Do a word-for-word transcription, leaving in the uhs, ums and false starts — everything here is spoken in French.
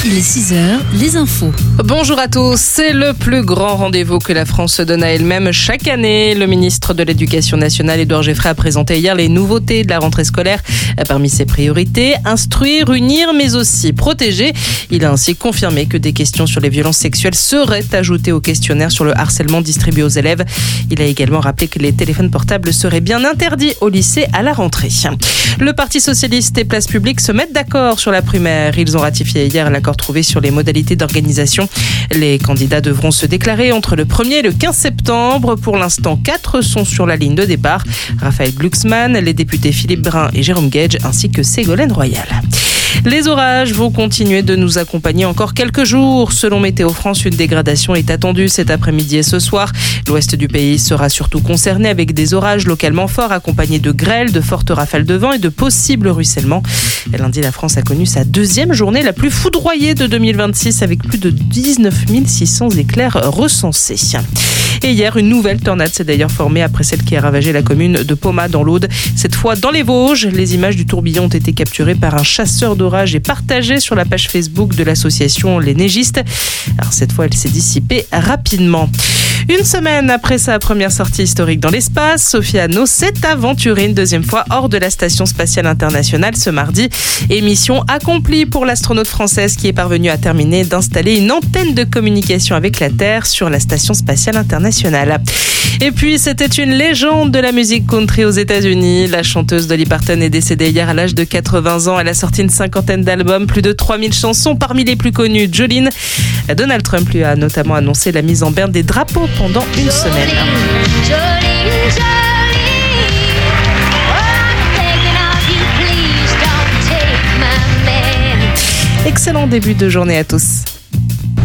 Il est six heures, les infos. Bonjour à tous, c'est le plus grand rendez-vous que la France se donne à elle-même chaque année. Le ministre de l'Éducation nationale, Édouard Geoffray, a présenté hier les nouveautés de la rentrée scolaire. Parmi ses priorités, instruire, unir, mais aussi protéger. Il a ainsi confirmé que des questions sur les violences sexuelles seraient ajoutées au questionnaire sur le harcèlement distribué aux élèves. Il a également rappelé que les téléphones portables seraient bien interdits au lycée à la rentrée. Le Parti socialiste et Place publique se mettent d'accord sur la primaire. Ils ont ratifié hier l'accord trouvé sur les modalités d'organisation. Les candidats devront se déclarer entre le premier et le quinze septembre. Pour l'instant, quatre sont sur la ligne de départ. Raphaël Glucksmann, les députés Philippe Brun et Jérôme Gage, ainsi que Ségolène Royal. Les orages vont continuer de nous accompagner encore quelques jours. Selon Météo France, une dégradation est attendue cet après-midi et ce soir. L'ouest du pays sera surtout concerné avec des orages localement forts accompagnés de grêles, de fortes rafales de vent et de possibles ruissellements. Lundi, la France a connu sa deuxième journée la plus foudroyée de deux mille vingt-six avec plus de dix-neuf mille six cents éclairs recensés. Et hier, une nouvelle tornade s'est d'ailleurs formée après celle qui a ravagé la commune de Pomat dans l'Aude. Cette fois dans les Vosges, les images du tourbillon ont été capturées par un chasseur d'orage et partagées sur la page Facebook de l'association Les Neigistes. Alors cette fois, elle s'est dissipée rapidement. Une semaine après sa première sortie historique dans l'espace, Sophie Anno s'est aventurée une deuxième fois hors de la Station spatiale internationale ce mardi. Et mission accomplie pour l'astronaute française qui est parvenue à terminer d'installer une antenne de communication avec la Terre sur la Station spatiale internationale. Et puis, c'était une légende de la musique country aux États-Unis. La chanteuse Dolly Parton est décédée hier à l'âge de quatre-vingts ans. Elle a sorti une cinquantaine d'albums, plus de trois mille chansons, parmi les plus connues, Jolene. Donald Trump lui a notamment annoncé la mise en berne des drapeaux pendant une semaine. Jolene, Jolene, oh, I'm begging of you, please don't take my man. Excellent début de journée à tous.